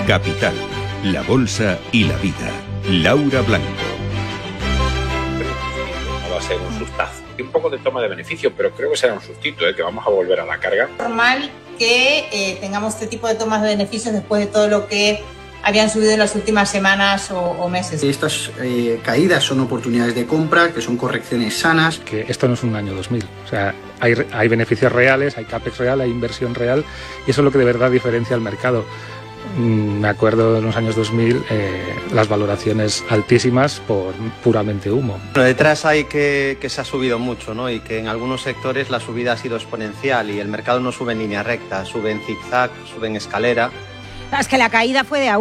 Capital, la bolsa y la vida. Laura Blanco. No va a ser un sustazo. Y un poco de toma de beneficio, pero creo que será un sustito, que vamos a volver a la carga. Normal que tengamos este tipo de tomas de beneficios después de todo lo que habían subido en las últimas semanas o meses. Estas caídas son oportunidades de compra, que son correcciones sanas. Que esto no es un año 2000, o sea, hay beneficios reales, hay capex real, hay inversión real, y eso es lo que de verdad diferencia al mercado. Me acuerdo de los años 2000, las valoraciones altísimas por puramente humo. Pero detrás hay que se ha subido mucho, ¿no? Y que en algunos sectores la subida ha sido exponencial y el mercado no sube en línea recta, sube en zigzag, sube en escalera. Es que la caída fue de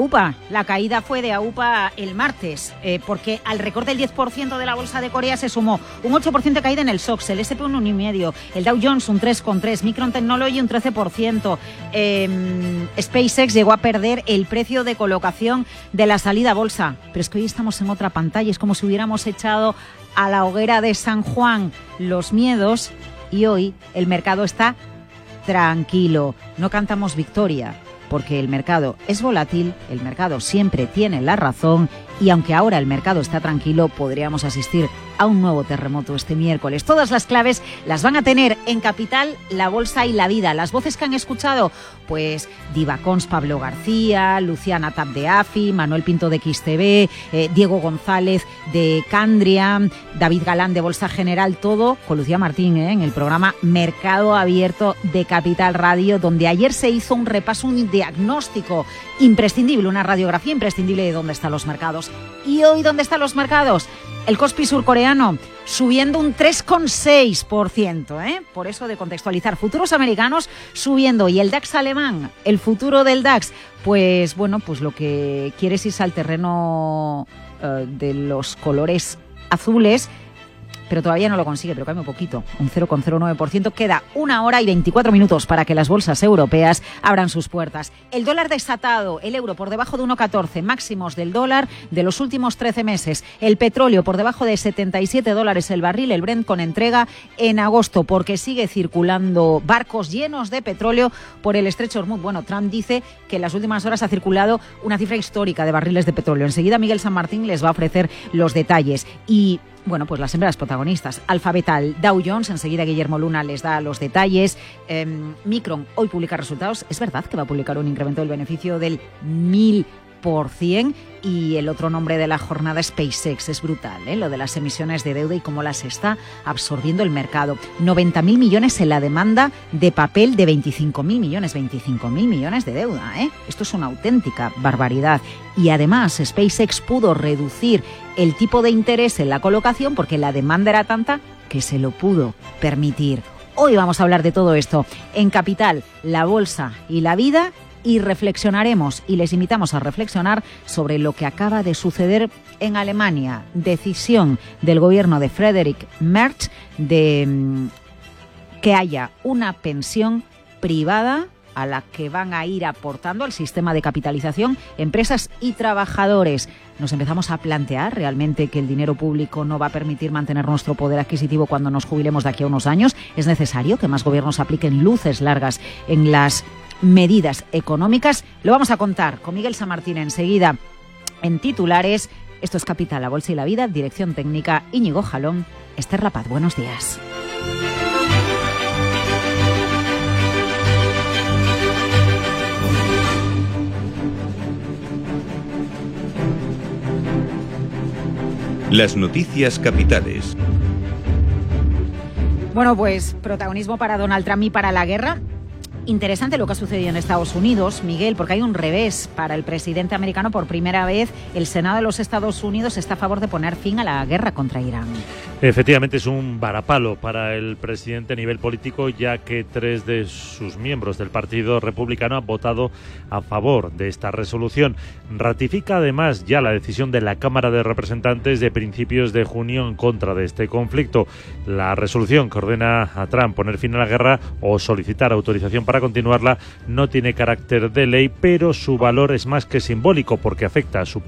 AUPA el martes, porque al recorte del 10% de la bolsa de Corea se sumó un 8% de caída en el SOX, el SP un 1,5%, el Dow Jones un 3,3%, Micron Technology un 13%, SpaceX llegó a perder el precio de colocación de la salida a bolsa. Pero es que hoy estamos en otra pantalla, es como si hubiéramos echado a la hoguera de San Juan los miedos y hoy el mercado está tranquilo, no cantamos victoria. Porque el mercado es volátil, el mercado siempre tiene la razón y aunque ahora el mercado está tranquilo, podríamos asistir a un nuevo terremoto este miércoles. Todas las claves las van a tener en Capital, la bolsa y la vida. Las voces que han escuchado, pues Divacons, Pablo García, Luciana Tap de AFI, Manuel Pinto de XTV, Diego González de Candria, David Galán de Bolsa General, todo con Lucía Martín en el programa Mercado Abierto de Capital Radio, donde ayer se hizo un repaso, un diagnóstico imprescindible, una radiografía imprescindible de dónde están los mercados. ¿Y hoy dónde están los mercados? El Kospi surcoreano subiendo un 3,6%, por eso de contextualizar. Futuros americanos subiendo y el DAX alemán, el futuro del DAX, pues bueno, pues lo que quiere es irse al terreno de los colores azules, pero todavía no lo consigue, pero cae un poquito, un 0,09%. Queda 1 hora y 24 minutos para que las bolsas europeas abran sus puertas. El dólar desatado, el euro por debajo de 1,14, máximos del dólar de los últimos 13 meses. El petróleo por debajo de $77 el barril, el Brent con entrega en agosto, porque sigue circulando barcos llenos de petróleo por el estrecho de Hormuz. Bueno, Trump dice que en las últimas horas ha circulado una cifra histórica de barriles de petróleo. Enseguida Miguel San Martín les va a ofrecer los detalles. Y bueno, pues las hembras protagonistas. Alphabetal, Dow Jones, enseguida Guillermo Luna les da los detalles. Micron hoy publica resultados. Es verdad que va a publicar un incremento del beneficio del 1000%. Y el otro nombre de la jornada es SpaceX. Es brutal, lo de las emisiones de deuda y cómo las está absorbiendo el mercado. 90.000 millones en la demanda de papel de 25.000 millones. 25.000 millones de deuda, Esto es una auténtica barbaridad. Y además SpaceX pudo reducir el tipo de interés en la colocación porque la demanda era tanta que se lo pudo permitir. Hoy vamos a hablar de todo esto en Capital, la bolsa y la vida. Y reflexionaremos, y les invitamos a reflexionar sobre lo que acaba de suceder en Alemania. Decisión del gobierno de Friedrich Merz de que haya una pensión privada a la que van a ir aportando al sistema de capitalización empresas y trabajadores. Nos empezamos a plantear realmente que el dinero público no va a permitir mantener nuestro poder adquisitivo cuando nos jubilemos de aquí a unos años. Es necesario que más gobiernos apliquen luces largas en las medidas económicas. Lo vamos a contar con Miguel San Martín enseguida en titulares. Esto es Capital, la bolsa y la vida. Dirección técnica Íñigo Jalón. Esther Lapaz, buenos días. Las noticias capitales. Bueno, pues protagonismo para Donald Trump y para la guerra. Interesante lo que ha sucedido en Estados Unidos, Miguel, porque hay un revés para el presidente americano. Por primera vez, el Senado de los Estados Unidos está a favor de poner fin a la guerra contra Irán. Efectivamente, es un varapalo para el presidente a nivel político, ya que 3 de sus miembros del Partido Republicano han votado a favor de esta resolución. Ratifica además ya la decisión de la Cámara de Representantes de principios de junio en contra de este conflicto. La resolución que ordena a Trump poner fin a la guerra o solicitar autorización para continuarla no tiene carácter de ley, pero su valor es más que simbólico porque afecta a su